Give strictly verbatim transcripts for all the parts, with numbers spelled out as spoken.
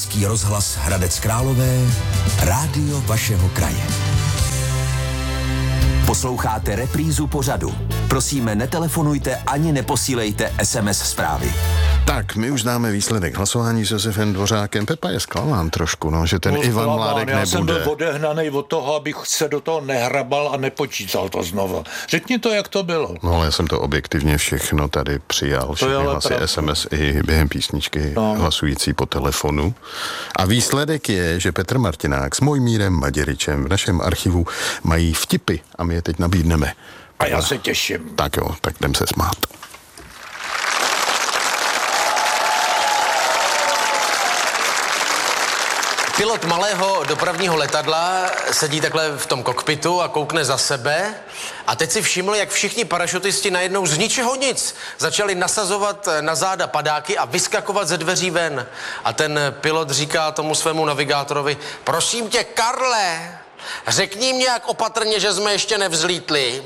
Český rozhlas Hradec Králové, rádio vašeho kraje. Posloucháte reprízu pořadu. Prosíme, netelefonujte ani neposílejte es em es zprávy. Tak, my už známe výsledek hlasování s Josefem Dvořákem. Pepa je zklamán trošku, no, že ten no, Ivan Mládek já nebude. Já jsem byl odehnaný od toho, abych se do toho nehrabal a nepočítal to znovu. Řekni to, jak to bylo. No, ale já jsem to objektivně všechno tady přijal. Všechny hlasy, pravda. es em es i během písničky no. hlasující po telefonu. A výsledek je, že Petr Martinák s Mojmírem Maděričem v našem archivu mají vtipy a my je teď nabídneme. A já se těším. Tak jo, tak jdem se smát. Pilot malého dopravního letadla sedí takhle v tom kokpitu a koukne za sebe a teď si všiml, jak všichni parašutisti najednou z ničeho nic začali nasazovat na záda padáky a vyskakovat ze dveří ven. A ten pilot říká tomu svému navigátorovi: prosím tě, Karle, řekni mě jak opatrně, že jsme ještě nevzlítli.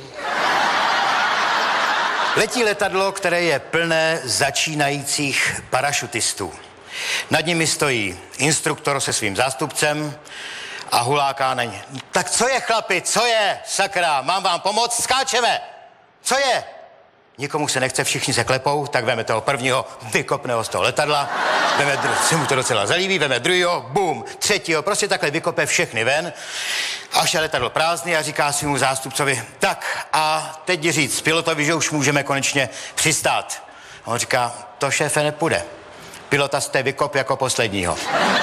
Letí letadlo, které je plné začínajících parašutistů. Nad nimi stojí instruktor se svým zástupcem a huláká na ně. Tak co je, chlapi, co je, sakra, mám vám pomoct, skáčeme, co je? Nikomu se nechce, všichni se klepou, tak veme toho prvního, vykopne z toho letadla, veme, se mu to docela zalíbí, veme druhýho, bum, třetího, prostě takhle vykope všechny ven, až je letadlo prázdný a říká svému zástupcovi: tak a teď říct pilotovi, že už můžeme konečně přistát. A on říká: to, šéfe, nepůjde. Pilota jste vykop jako posledního.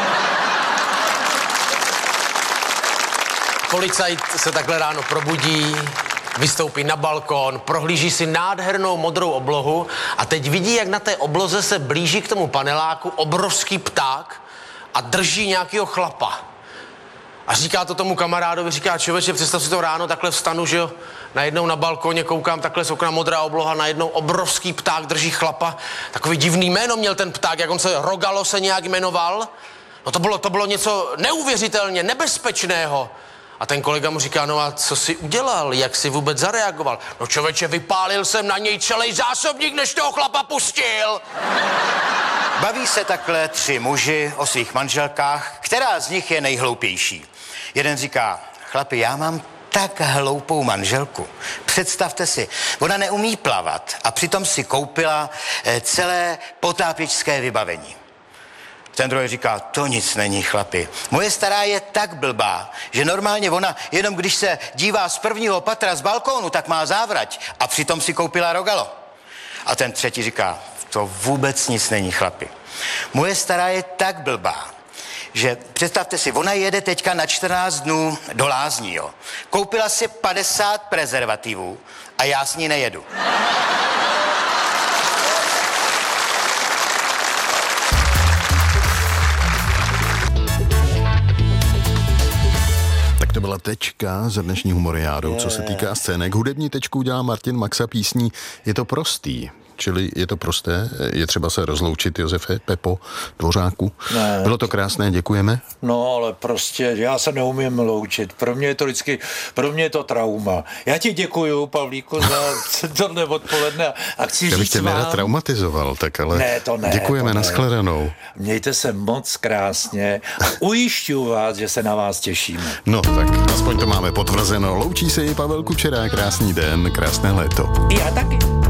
Policajt se takhle ráno probudí, vystoupí na balkon, prohlíží si nádhernou modrou oblohu a teď vidí, jak na té obloze se blíží k tomu paneláku obrovský pták a drží nějakého chlapa. A říká to tomu kamarádovi, říká: člověče, představ si to, ráno takhle vstanu, že jo, najednou na balkoně koukám takhle z okna modrá obloha, najednou obrovský pták drží chlapa. Takový divný jméno měl ten pták, jak on se Rogalo se nějak jmenoval. No to bylo, to bylo něco neuvěřitelně nebezpečného. A ten kolega mu říká: no a co jsi udělal, jak jsi vůbec zareagoval? No člověče, vypálil jsem na něj celý zásobník, než toho chlapa pustil. Baví se takhle tři muži o svých manželkách, která z nich je nejhloupější. Jeden říká: chlapi, já mám tak hloupou manželku. Představte si, ona neumí plavat a přitom si koupila eh, celé potápěčské vybavení. Ten druhý říká: to nic není, chlapi. Moje stará je tak blbá, že normálně ona, jenom když se dívá z prvního patra z balkónu, tak má závrať a přitom si koupila Rogalo. A ten třetí říká: to vůbec nic není, chlapi. Moje stará je tak blbá, že představte si, ona jede teďka na čtrnáct dnů do lázní, jo. Koupila si padesát prezervativů a já s ní nejedu. Tak to byla tečka za dnešní humoriádou, co se týká scének. Hudební tečku udělá Martin Maxa písní Je to prostý. Čili je to prosté, je třeba se rozloučit, Josefe, Pepo, Dvořáku. Ne. Bylo to krásné, děkujeme. No, ale prostě já se neumím loučit. Pro mě je to vždycky, pro mě je to trauma. Já ti děkuju, Pavlíku, za tohle odpoledne. A chci já bych říct tě vám... nerad traumatizoval, tak ale ne, to ne, děkujeme, to ne. nashledanou. Mějte se moc krásně a ujišťuju vás, že se na vás těšíme. No, tak aspoň to máme potvrzeno. Loučí se i Pavel Kučera, krásný den, krásné léto. Já taky.